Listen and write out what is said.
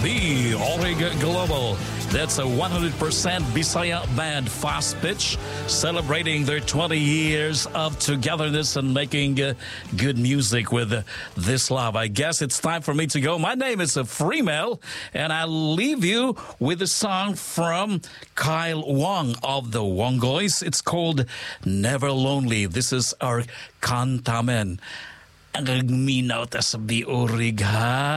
the Orig Global. That's a 100% Bisaya band, Fast Pitch, celebrating their 20 years of togetherness and making good music with this love. I guess it's time for me to go. My name is Freemel, and I leave you with a song from Kyle Wong of the Wongoys. It's called Never Lonely. This is our kantamen. Ang minaw ta sa biurig, ha?